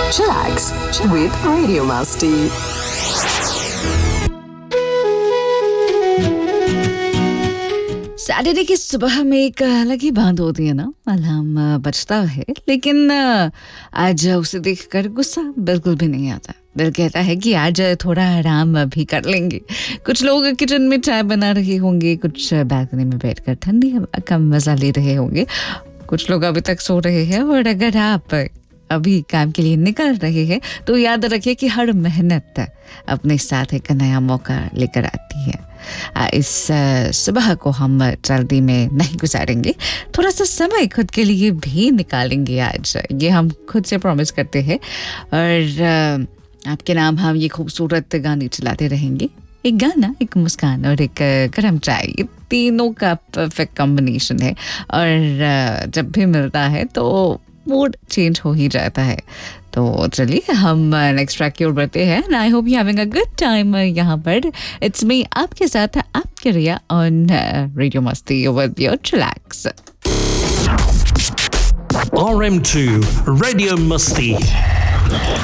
Chillax with Radio Masti. Saturday की सुबह में एक अलग ही बात होती है ना, अलार्म बजता है लेकिन आज उसे देखकर गुस्सा बिल्कुल भी नहीं आता। दिल कहता है कि आज थोड़ा आराम भी कर लेंगे। कुछ लोग किचन में चाय बना रहे होंगे, कुछ बालकनी में बैठकर ठंडी हवा का मजा ले रहे होंगे, कुछ लोग अभी तक सो रहे हैं। और अगर आप अभी काम के लिए निकल रहे हैं तो याद रखिए कि हर मेहनत अपने साथ एक नया मौका लेकर आती है। इस सुबह को हम जल्दी में नहीं गुजारेंगे, थोड़ा सा समय खुद के लिए भी निकालेंगे आज, ये हम खुद से प्रॉमिस करते हैं। और आपके नाम हम ये खूबसूरत गाने चलाते रहेंगे। एक गाना, एक मुस्कान और एक गरम चाय, ये तीनों का परफेक्ट कॉम्बिनेशन है। और जब भी मिलता है तो मूड चेंज हो ही जाता है। तो चलिए हम नेक्स्ट ट्रैक की ओर बढ़ते हैं। I hope you having a good time यहाँ पर। इट्स मी आपके साथ आपके रिया ऑन रेडियो मस्ती with your chillax. RM2 Radio Musti.